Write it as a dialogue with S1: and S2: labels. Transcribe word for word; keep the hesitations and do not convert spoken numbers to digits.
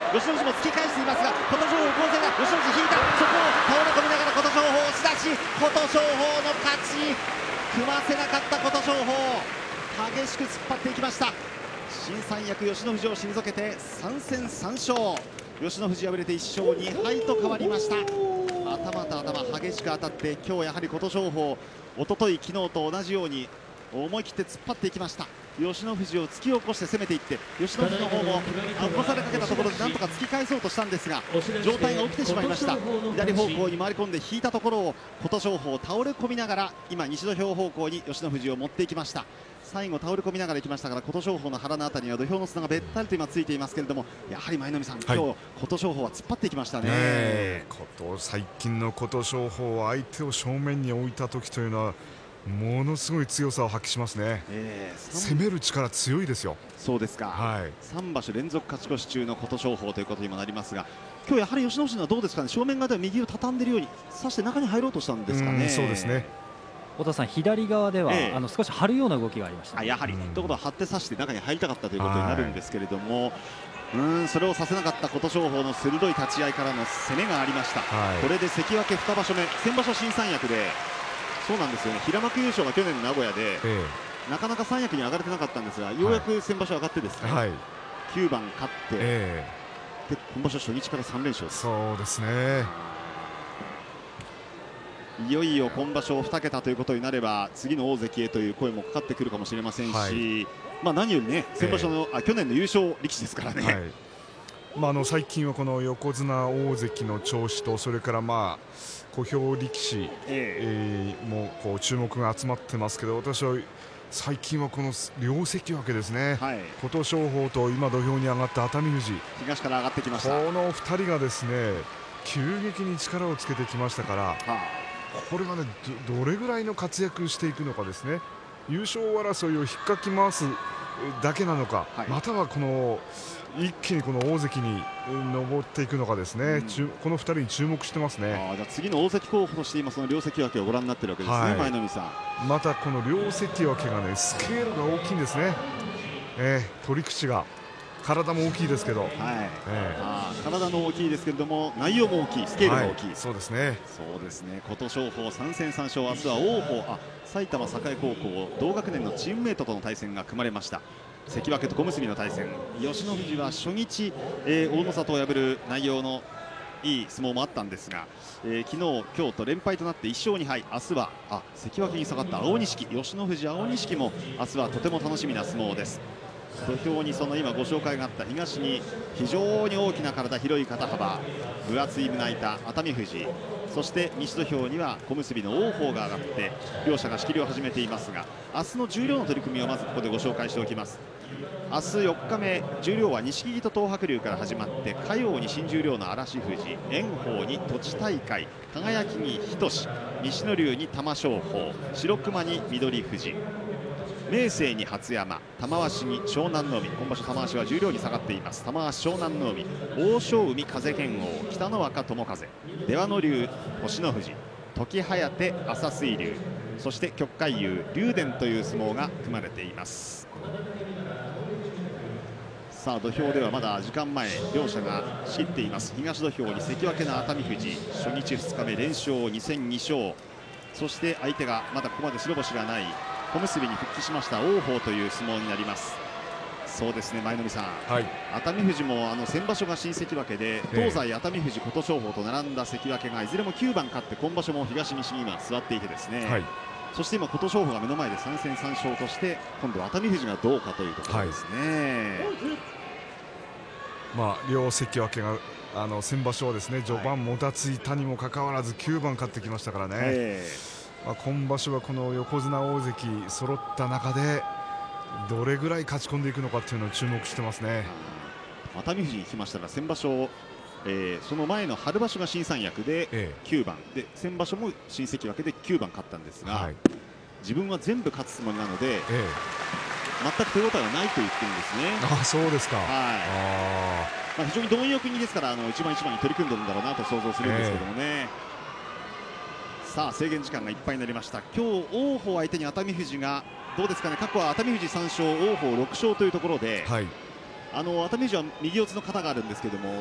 S1: 吉野富士も突き返していますが、琴勝峰攻勢が吉野富士引いた、そこを倒れ込みながら琴勝峰押し出し、琴勝峰の勝ち。組ませなかった琴勝峰、激しく突っ張っていきました。新三役吉野富士を退けてさん戦さん勝、吉野富士敗れていっ勝に敗と変わりました。頭と頭激しく当たって、今日やはり琴勝峰、おととい昨日と同じように思い切って突っ張っていきました。吉野富士を突き起こして攻めていって、吉野富士の方も起こされかけたところでなんとか突き返そうとしたんですが、状態が起きてしまいました。左方向に回り込んで引いたところを琴勝峰倒れ込みながら、今西土俵方向に吉野富士を持っていきました。最後倒れ込みながら行きましたから、琴勝峰の腹のあたりには土俵の砂がべったりと今ついていますけれども、やはり舞の海さん、今日、はい、琴勝峰は突っ張っていきましたね。
S2: ね最近の琴勝峰は相手を正面に置いた時というのはものすごい強さを発揮しますね、えー、攻める力強いですよ。
S1: そうですか、はい、さん場所連続勝ち越し中の琴勝峰ということにもなりますが、今日やはり吉野富士はどうですかね、正面側では右を畳んでいるようにさして中に入ろうとしたんですかね。
S2: そうですね、
S3: 太田さん、左側では、ええ、あの少し張るような動きがありました、ね、
S1: あやはり、ということは張って差して中に入りたかったということになるんですけれども、うんそれをさせなかった琴勝峰の鋭い立ち合いからの攻めがありました、はい、これで関脇に場所目、先場所新三役で、そうなんですよね、平幕優勝が去年の名古屋で、ええ、なかなか三役に上がれてなかったんですが、ようやく先場所上がってですね、はい、きゅうばん勝って、ええ、で今場所初日からさん連勝です。
S2: そうですね、
S1: いよいよ今場所に桁ということになれば次の大関へという声もかかってくるかもしれませんし、はい、まあ何よりね先場所の、えー、あ去年の優勝力士ですからね、はい、
S2: まあ、あの最近はこの横綱大関の調子と、それからまあ小兵力士、えーえー、もこう注目が集まってますけど、私は最近はこの両関脇ですね、はい、琴勝峰と今土俵に上がった熱海富士、
S1: 東から上がってきました。
S2: このふたりがですね急激に力をつけてきましたから、はあ、これがね ど, どれぐらいの活躍していくのかですね、優勝争いを引っかき回すだけなのか、はい、またはこの一気にこの大関に上っていくのかですね、うん、このふたりに注目してますね。
S1: あじゃあ次の大関候補として今その両関脇をご覧になっているわけですね、はい、舞の海さ
S2: ん。またこの両関脇がねスケールが大きいんですね、えー、取り口が体も大きいですけど、はい、
S1: えー、あ体も大きいですけれども内容も大きい、スケールが大きい、はい、
S2: そうですね、
S1: そうですね。琴勝峰さん戦さん勝、明日は王鵬、あ埼玉栄高校同学年のチームメートとの対戦が組まれました。関脇と小結の対戦、吉野富士は初日、えー、大の里を破る内容のいい相撲もあったんですが、えー、昨日、今日と連敗となっていっ勝に敗、明日はあ関脇に下がった青錦、吉野富士、青錦も明日はとても楽しみな相撲です。土俵にその今ご紹介があった東に非常に大きな体、広い肩幅、分厚い胸板熱海富士、そして西土俵には小結の王鵬が上がって両者が仕切りを始めていますが、明日の十両の取り組みをまずここでご紹介しておきます。明日よっかめ、十両は錦木と東白龍から始まって、火曜に新十両の嵐富士、炎鵬に栃大会、輝に日翔志、西の龍に玉正鳳、白熊に翠富士、明生に初山、玉鷲に湘南の海、今場所玉鷲は十両に下がっています。玉鷲、湘南の海、欧勝海、風剣王、北の若、友風、出羽の龍、星の富士、時疾風、朝水龍、そして旭海遊、竜電という相撲が組まれています。さあ土俵ではまだ時間前、両者が仕切っています。東土俵に関脇の熱海富士、初日ふつかめ連勝に戦に勝、そして相手がまだここまで白星がない小結に復帰しました王鵬という相撲になります。そうですね、舞の海さん、はい、熱海富士もあの先場所が新関脇で、東西熱海富士、琴勝峰と並んだ関脇がいずれもきゅうばん勝って、今場所も東西に今座っていてですね、はい、そして今琴勝峰が目の前でさん戦さん勝として、今度は熱海富士がどうかというところですね、はい、
S2: まあ、両関脇があの先場所はですね序盤もたついたにもかかわらずきゅうばん勝ってきましたからね、えーまあ、今場所はこの横綱大関揃った中でどれぐらい勝ち込んでいくのかというのを注目してますね。
S1: 熱海富士に来ましたら先場所、えー、その前の春場所が新三役できゅうばん、ええ、で先場所も新関脇できゅうばん勝ったんですが、はい、自分は全部勝つつもりなので、ええ、全く手応えはないと言ってるんですね。
S2: あ、そうですか。はい、
S1: あ、まあ、非常に貪欲にですからあの一番一番に取り組んでるんだろうなと想像するんですけどもね、えー、さあ制限時間がいっぱいになりました。今日王鵬相手に熱海富士がどうですかね。過去は熱海富士さん勝、王鵬ろく勝というところで、はい、あの熱海富士は右四つの型があるんですけども、